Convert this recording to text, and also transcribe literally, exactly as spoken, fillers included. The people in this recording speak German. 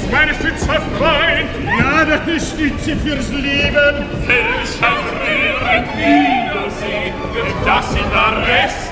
ist meine Stütze Freund. Ja, deine Stütze fürs Leben. Welcher Rühren Wiedersehen wird das in der Rest